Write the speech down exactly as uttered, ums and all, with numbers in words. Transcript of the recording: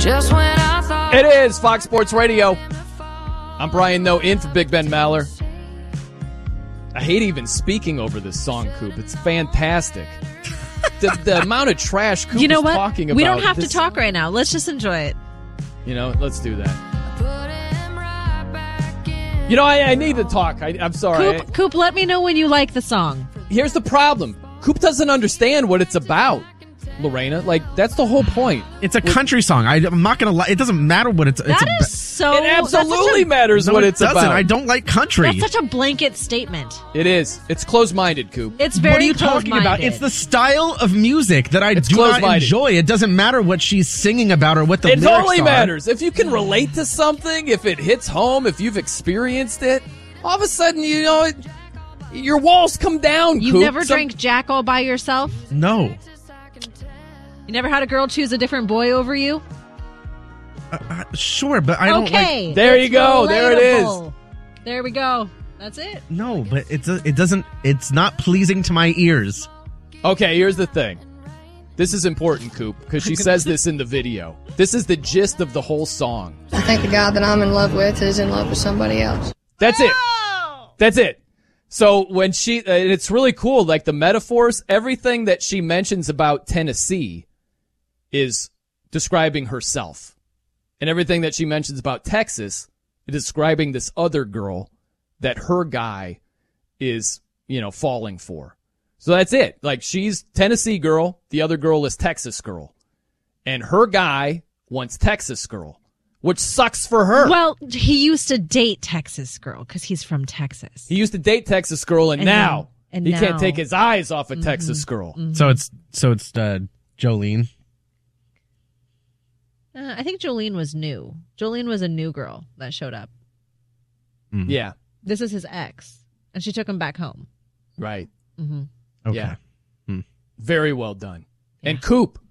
Just when I thought It is Fox Sports Radio. I'm Brian Noe in for Big Ben Maller. I hate even speaking over this song, Coop. It's fantastic. The, the amount of trash Coop You know is what? talking about. We don't have this, to talk right now. Let's just enjoy it. You know, let's do that. You know, I, I need to talk. I, I'm sorry. Coop, Coop, let me know when you like the song. Here's the problem. Coop doesn't understand what it's about, Lorena. Like, that's the whole point. It's a country song. I, I'm not going to lie. It doesn't matter what it's, it's That about. is so... It absolutely that's matters No, what it it's doesn't. about. I don't like country. That's such a blanket statement. It is. It's closed-minded, Coop. It's very What are you talking about? close-minded. It's the style of music that I It's do not close-minded. enjoy. It doesn't matter what she's singing about or what the It lyrics totally are. matters. If you can relate to something, if it hits home, if you've experienced it, all of a sudden, you know, it, your walls come down, You Coop. never Some- drank Jack all by yourself? No. You never had a girl choose a different boy over you? Uh, uh, sure, but I don't okay. like... There you It's go. There it is. relatable. There we go. That's it. No, but it's a, it doesn't... It's not pleasing to my ears. Okay, here's the thing. This is important, Coop, because she says this in the video. This is the gist of the whole song. I think the guy that I'm in love with is in love with somebody else. That's it. That's it. So when she, uh, and it's really cool, like the metaphors, everything that she mentions about Tennessee is describing herself. And everything that she mentions about Texas is describing this other girl that her guy is, you know, falling for. So that's it. Like, she's Tennessee girl, the other girl is Texas girl. And her guy wants Texas girl, which sucks for her. Well, he used to date Texas girl because he's from Texas. He used to date Texas girl, and, And now then- and he now- can't take his eyes off of Texas girl. So it's so it's uh, Jolene. Uh, I think Jolene was new. Jolene was a new girl that showed up. Yeah, This is his ex, and she took him back home. right. Mm-hmm. Okay. Yeah. Very well done. And Coop,